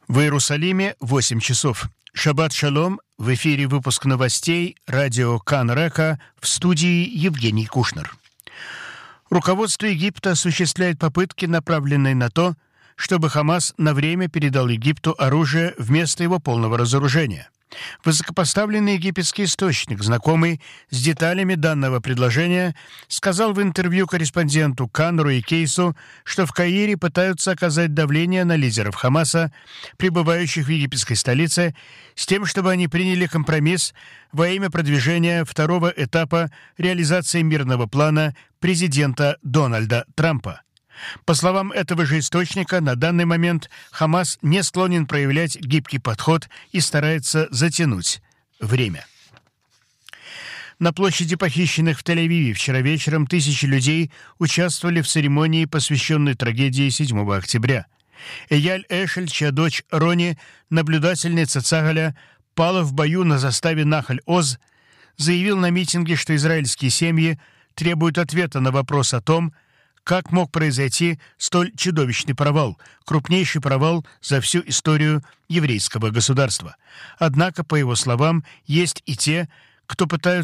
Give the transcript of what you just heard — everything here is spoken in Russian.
В Иерусалиме 8 часов. Шаббат шалом. В эфире выпуск новостей радио Кан Река, в студии Евгений Кушнер. Руководство Египта осуществляет попытки, направленные на то, чтобы Хамас на время передал Египту оружие вместо его полного разоружения. Высокопоставленный египетский источник, знакомый с деталями данного предложения, сказал в интервью корреспонденту Кан Руи Кейсу, что в Каире пытаются оказать давление на лидеров Хамаса, пребывающих в египетской столице, с тем, чтобы они приняли компромисс во имя продвижения второго этапа реализации мирного плана президента Дональда Трампа. По словам этого же источника, на данный момент Хамас не склонен проявлять гибкий подход и старается затянуть время. На площади похищенных в Тель-Авиве вчера вечером тысячи людей участвовали в церемонии, посвященной трагедии 7 октября. Эяль Эшель, чья дочь Рони, наблюдательница Цагаля, пала в бою на заставе Нахаль-Оз, заявил на митинге, что израильские семьи требуют ответа на вопрос о том, как мог произойти столь чудовищный провал, крупнейший провал за всю историю еврейского государства. Однако, по его словам, есть и те, кто пытаются